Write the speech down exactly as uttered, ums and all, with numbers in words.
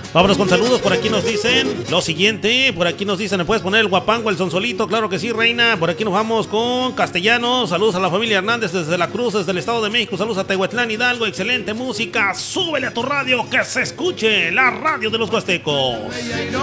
Vámonos con saludos, por aquí nos dicen lo siguiente, por aquí nos dicen, ¿me puedes poner el guapango, el sonsolito? Claro que sí, reina. Por aquí nos vamos con Castellanos, saludos a la familia Hernández desde La Cruz, desde el Estado de México, saludos a Tehuetlán, Hidalgo, excelente música, súbele a tu radio, que se escuche la radio de los huastecos.